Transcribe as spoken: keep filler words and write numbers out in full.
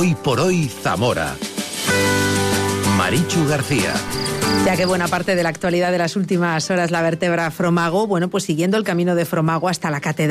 Hoy por hoy Zamora. Marichu García. Ya que buena parte de la actualidad de las últimas horas la vertebra Fromago, bueno, pues siguiendo el camino de Fromago hasta la catedral